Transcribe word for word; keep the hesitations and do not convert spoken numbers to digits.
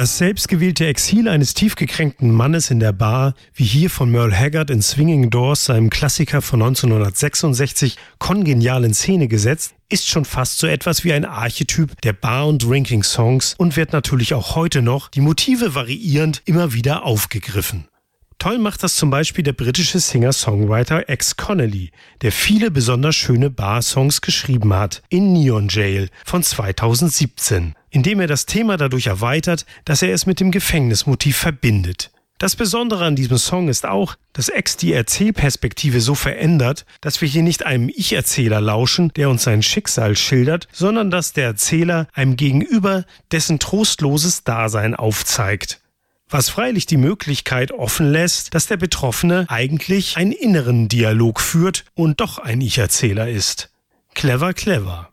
Das selbstgewählte Exil eines tief gekränkten Mannes in der Bar, wie hier von Merle Haggard in Swinging Doors, seinem Klassiker von neunzehnhundertsechsundsechzig, kongenial in Szene gesetzt, ist schon fast so etwas wie ein Archetyp der Bar- und Drinking-Songs und wird natürlich auch heute noch, die Motive variierend, immer wieder aufgegriffen. Toll macht das zum Beispiel der britische Singer-Songwriter Ex Connolly, der viele besonders schöne Bar-Songs geschrieben hat, in Neon Jail von zweitausendsiebzehn, indem er das Thema dadurch erweitert, dass er es mit dem Gefängnismotiv verbindet. Das Besondere an diesem Song ist auch, dass Ex die Erzählperspektive so verändert, dass wir hier nicht einem Ich-Erzähler lauschen, der uns sein Schicksal schildert, sondern dass der Erzähler einem Gegenüber dessen trostloses Dasein aufzeigt. Was freilich die Möglichkeit offen lässt, dass der Betroffene eigentlich einen inneren Dialog führt und doch ein Ich-Erzähler ist. Clever, clever.